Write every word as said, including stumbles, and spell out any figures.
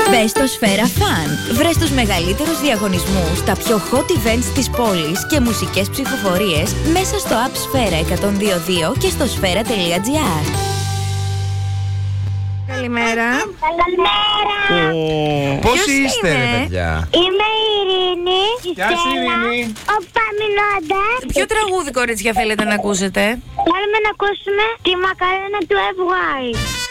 Μπες στο Σφαίρα Fun. Βρες τους μεγαλύτερους διαγωνισμούς, τα πιο hot events της πόλης και μουσικές ψηφοφορίες μέσα στο app Σφαίρα εκατόν δύο δύο και στο σφαίρα τελεία τζι άρ. Καλημέρα. Καλημέρα. Πώς Ποιος είστε, είναι? ρε παιδιά? Είμαι η Ειρήνη. Γεια σου, Ειρήνη. Ο Παμινώντας. Ποιο τραγούδι, κορίτσια, θέλετε να ακούσετε? Θέλουμε να ακούσουμε τη μακαρένα του F Y.